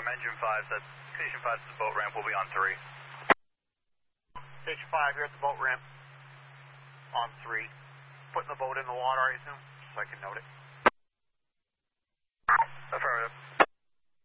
engine 5 said station 5 to the boat ramp will be on 3. Station 5 here at the boat ramp on 3. Putting the boat in the water, I assume, so I can note it.